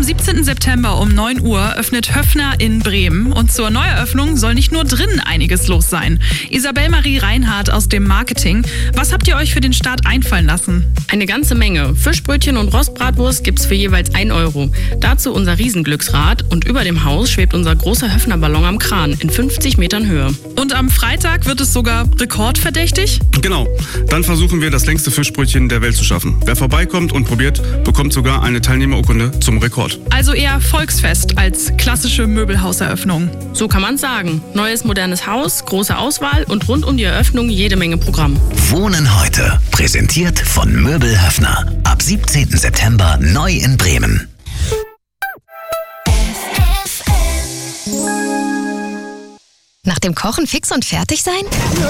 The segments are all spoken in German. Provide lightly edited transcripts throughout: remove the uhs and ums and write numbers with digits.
Am 17. September um 9 Uhr öffnet Höffner in Bremen. Und zur Neueröffnung soll nicht nur drinnen einiges los sein. Isabel Marie Reinhardt aus dem Marketing. Was habt ihr euch für den Start einfallen lassen? Eine ganze Menge. Fischbrötchen und Rostbratwurst gibt's für jeweils 1 Euro. Dazu unser Riesenglücksrad und über dem Haus schwebt unser großer Höffner-Ballon am Kran in 50 Metern Höhe. Und am Freitag wird es sogar rekordverdächtig? Genau. Dann versuchen wir, das längste Fischbrötchen der Welt zu schaffen. Wer vorbeikommt und probiert, bekommt sogar eine Teilnehmerurkunde zum Rekord. Also eher Volksfest als klassische Möbelhauseröffnung. So kann man's sagen. Neues, modernes Haus, große Auswahl und rund um die Eröffnung jede Menge Programm. Wohnen heute. Präsentiert von Möbel Höffner. Ab 17. September neu in Bremen. Nach dem Kochen fix und fertig sein?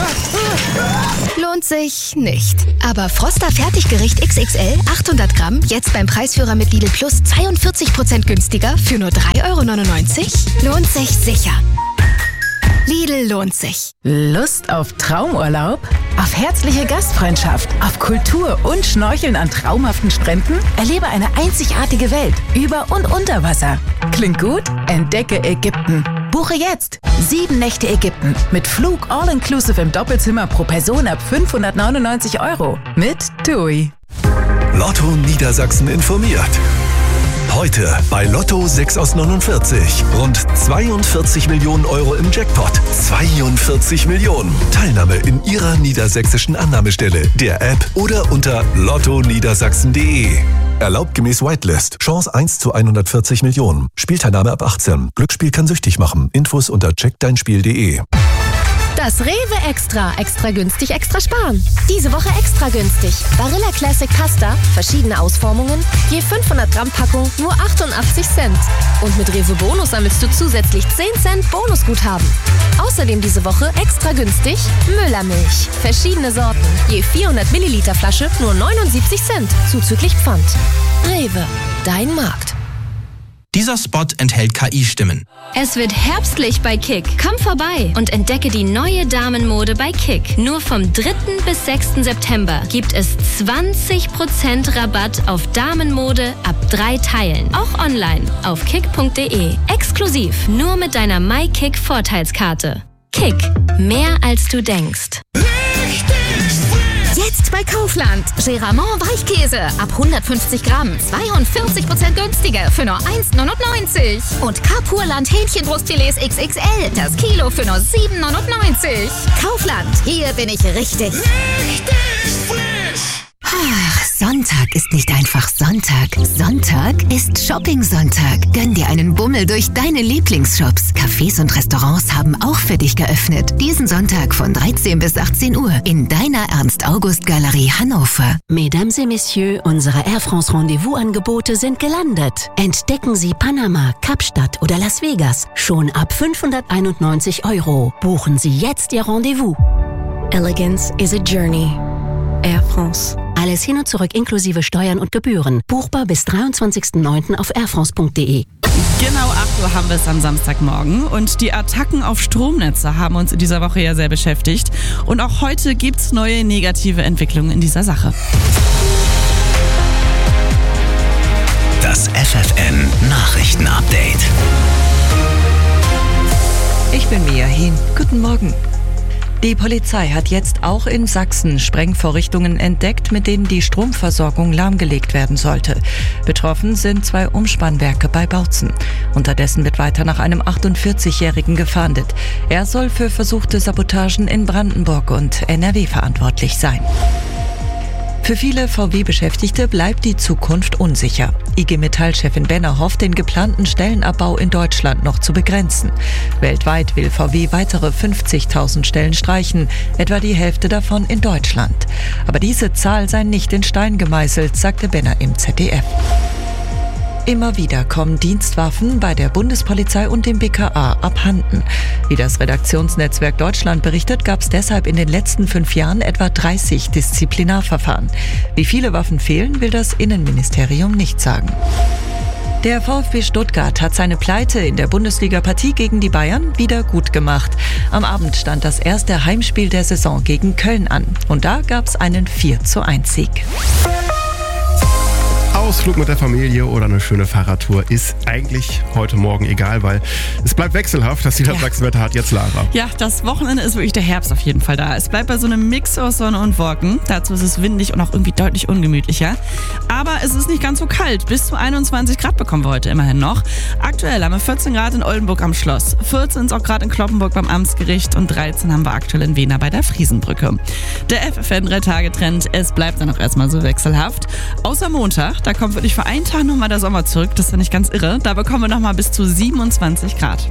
Lohnt sich nicht. Aber Froster Fertiggericht XXL 800 Gramm jetzt beim Preisführer mit Lidl Plus 42% günstiger für nur 3,99 €? Lohnt sich sicher. Lidl lohnt sich. Lust auf Traumurlaub? Auf herzliche Gastfreundschaft? Auf Kultur und Schnorcheln an traumhaften Stränden? Erlebe eine einzigartige Welt über und unter Wasser. Klingt gut? Entdecke Ägypten. Buche jetzt 7 Nächte Ägypten mit Flug all-inclusive im Doppelzimmer pro Person ab 599 € mit TUI. Lotto Niedersachsen informiert. Heute bei Lotto 6 aus 49. Rund 42 Millionen € im Jackpot. 42 Millionen. Teilnahme in Ihrer niedersächsischen Annahmestelle, der App oder unter lottoniedersachsen.de. Erlaubt gemäß Whitelist. Chance 1 zu 140 Millionen. Spielteilnahme ab 18. Glücksspiel kann süchtig machen. Infos unter checkdeinspiel.de. Das Rewe Extra. Extra günstig, extra sparen. Diese Woche extra günstig. Barilla Classic Pasta, verschiedene Ausformungen, je 500 Gramm Packung, nur 88 Cent. Und mit Rewe Bonus sammelst du zusätzlich 10 Cent Bonusguthaben. Außerdem diese Woche extra günstig Müllermilch. Verschiedene Sorten, je 400 Milliliter Flasche, nur 79 Cent, zuzüglich Pfand. Rewe, dein Markt. Dieser Spot enthält KI-Stimmen. Es wird herbstlich bei Kick. Komm vorbei und entdecke die neue Damenmode bei Kick. Nur vom 3. bis 6. September gibt es 20% Rabatt auf Damenmode ab 3 Teilen. Auch online auf kick.de. Exklusiv nur mit deiner MyKick-Vorteilskarte. Kick. Mehr als du denkst. Jetzt bei Kaufland. Geramont Weichkäse ab 150 Gramm. 42% günstiger für nur 1,99 €. Und Kapurland Hähnchenbrustfilets XXL. Das Kilo für nur 7,99 €. Kaufland. Hier bin ich richtig. Ach, Sonntag ist nicht einfach Sonntag. Sonntag ist Shopping-Sonntag. Gönn dir einen Bummel durch deine Lieblingsshops. Cafés und Restaurants haben auch für dich geöffnet. Diesen Sonntag von 13 bis 18 Uhr in deiner Ernst-August-Galerie Hannover. Mesdames et Messieurs, unsere Air France Rendezvous-Angebote sind gelandet. Entdecken Sie Panama, Kapstadt oder Las Vegas schon ab 591 €. Buchen Sie jetzt Ihr Rendezvous. Elegance is a journey. Air France. Alles hin und zurück inklusive Steuern und Gebühren. Buchbar bis 23.09. auf airfrance.de. Genau 8 Uhr haben wir es am Samstagmorgen und die Attacken auf Stromnetze haben uns in dieser Woche ja sehr beschäftigt. Und auch heute gibt es neue negative Entwicklungen in dieser Sache. Das FFN Nachrichten-Update. Ich bin Mia Hehn. Guten Morgen. Die Polizei hat jetzt auch in Sachsen Sprengvorrichtungen entdeckt, mit denen die Stromversorgung lahmgelegt werden sollte. Betroffen sind 2 Umspannwerke bei Bautzen. Unterdessen wird weiter nach einem 48-Jährigen gefahndet. Er soll für versuchte Sabotagen in Brandenburg und NRW verantwortlich sein. Für viele VW-Beschäftigte bleibt die Zukunft unsicher. IG Metall-Chefin Benner hofft, den geplanten Stellenabbau in Deutschland noch zu begrenzen. Weltweit will VW weitere 50.000 Stellen streichen, etwa die Hälfte davon in Deutschland. Aber diese Zahl sei nicht in Stein gemeißelt, sagte Benner im ZDF. Immer wieder kommen Dienstwaffen bei der Bundespolizei und dem BKA abhanden. Wie das Redaktionsnetzwerk Deutschland berichtet, gab es deshalb in den letzten 5 Jahren etwa 30 Disziplinarverfahren. Wie viele Waffen fehlen, will das Innenministerium nicht sagen. Der VfB Stuttgart hat seine Pleite in der Bundesliga-Partie gegen die Bayern wieder gut gemacht. Am Abend stand das erste Heimspiel der Saison gegen Köln an. Und da gab es einen 4:1-Sieg. Ausflug mit der Familie oder eine schöne Fahrradtour ist eigentlich heute Morgen egal, weil es bleibt wechselhaft. Das Niedersachsenwetter hat jetzt Lara. Ja, das Wochenende ist wirklich der Herbst auf jeden Fall da. Es bleibt bei so einem Mix aus Sonne und Wolken. Dazu ist es windig und auch irgendwie deutlich ungemütlicher. Aber es ist nicht ganz so kalt. Bis zu 21 Grad bekommen wir heute immerhin noch. Aktuell haben wir 14 Grad in Oldenburg am Schloss, 14 ist auch gerade in Kloppenburg beim Amtsgericht und 13 haben wir aktuell in Wehner bei der Friesenbrücke. Der FFN 3-Tage-Trend, es bleibt dann auch erstmal so wechselhaft. Außer Montag, da kommt wirklich für einen Tag nochmal der Sommer zurück. Das ist ja nicht ganz irre. Da bekommen wir nochmal bis zu 27 Grad.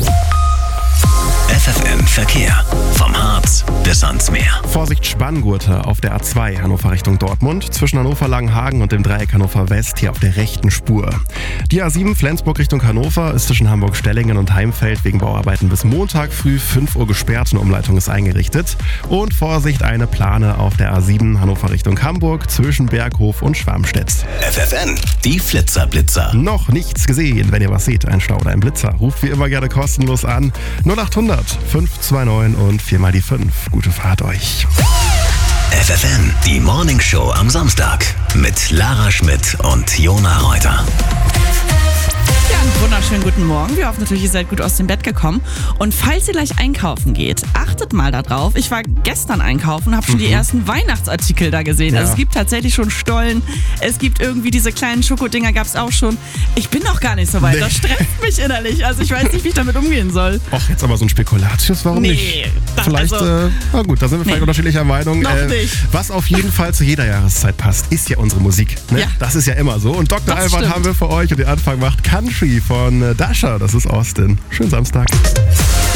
FFN Verkehr. Vom Harz bis ans Meer. Vorsicht Spanngurte auf der A2 Hannover Richtung Dortmund. Zwischen Hannover-Langenhagen und dem Dreieck Hannover West hier auf der rechten Spur. Die A7 Flensburg Richtung Hannover ist zwischen Hamburg-Stellingen und Heimfeld wegen Bauarbeiten bis Montag früh 5 Uhr gesperrt. Eine Umleitung ist eingerichtet. Und Vorsicht, eine Plane auf der A7 Hannover Richtung Hamburg zwischen Berghof und Schwarmstedt. FFN, die Flitzer-Blitzer. Noch nichts gesehen. Wenn ihr was seht, ein Stau oder ein Blitzer, ruft wie immer gerne kostenlos an. 0800 529 und 4 mal die 5. Gute Fahrt euch. FFN, die Morning Show am Samstag mit Lara Schmidt und Jona Reuter. Ja, einen wunderschönen guten Morgen. Wir hoffen natürlich, ihr seid gut aus dem Bett gekommen. Und falls ihr gleich einkaufen geht, achtet mal darauf. Ich war gestern einkaufen und habe schon die ersten Weihnachtsartikel da gesehen. Ja. Also es gibt tatsächlich schon Stollen. Es gibt irgendwie diese kleinen Schokodinger, gab es auch schon. Ich bin noch gar nicht so weit. Nee. Das stresst mich innerlich. Also ich weiß nicht, wie ich damit umgehen soll. Och, jetzt aber so ein Spekulatius, warum nicht? Vielleicht, na gut, da sind wir vielleicht unterschiedlicher Meinung. Noch nicht. Was auf jeden Fall zu jeder Jahreszeit passt, ist ja unsere Musik. Ne? Ja. Das ist ja immer so. Und Dr. Alban haben wir für euch und den Anfang macht Country von Dasha. Das ist Austin. Schönen Samstag.